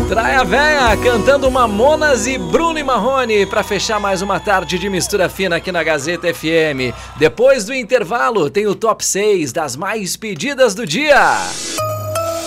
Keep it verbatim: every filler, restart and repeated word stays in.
Traia Véia cantando Mamonas e Bruno e Marrone para fechar mais uma tarde de mistura fina aqui na Gazeta F M. Depois do intervalo tem o top seis das mais pedidas do dia.